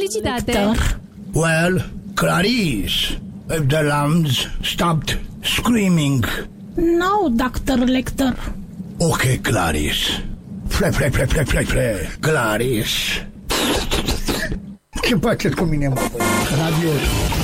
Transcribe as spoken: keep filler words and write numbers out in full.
Felicitate! Lecter. Well, Clarice, if the lambs stopped screaming. No, doctor Lecter. Okay, Clarice. Fle, fle, fle, fle, fle, fle. Clarice. Ce faceți cu mine, mă, băi? Radio.